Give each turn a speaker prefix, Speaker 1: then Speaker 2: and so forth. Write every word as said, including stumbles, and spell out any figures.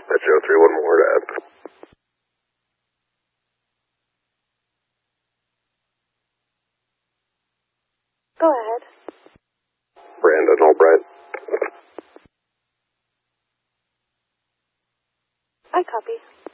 Speaker 1: That's zero three one more to add.
Speaker 2: Go ahead.
Speaker 1: Brandon Albright.
Speaker 2: I copy.